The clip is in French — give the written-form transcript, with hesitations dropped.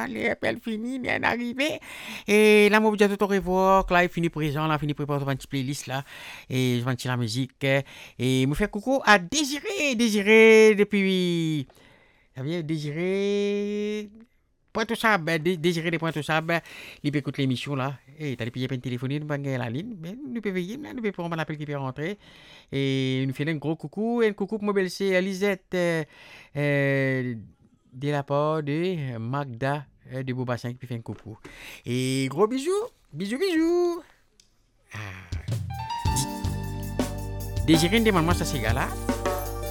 là, les appels finis, il est arrivé. Et là, moi, je dis tout au revoir, là, il finit présent, là, fini préparer une petite playlist, là, et je vais la musique. Et me faire coucou à Désiré, depuis. Ça vient Désiré. Pointe au sable, Désiré des Pointe au sable, il peut écouter l'émission là. Et t'as des payés peine téléphoner, nous pas gagner la ligne, mais nous peut veiller, nous peut prendre un appel qui peut rentrer. Et nous fait un gros coucou, et un coucou pour ma belle-sœur Lisette, de la part de Magda de Beaubassin qui fait un coucou. Et gros bisous, bisous. Ah. Désiré, demande-moi ça, c'est gars là.